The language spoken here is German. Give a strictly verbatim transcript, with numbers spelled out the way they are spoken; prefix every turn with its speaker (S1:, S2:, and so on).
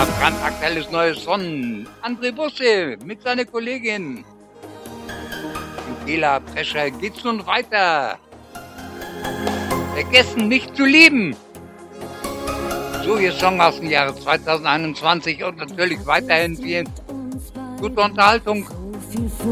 S1: brandaktuelles neues von André Busse mit seiner Kollegin. In Bela Prescher geht's nun weiter. Vergessen nicht zu lieben. So ihr Song aus dem Jahre zwanzig einundzwanzig und natürlich weiterhin viel gute Unterhaltung.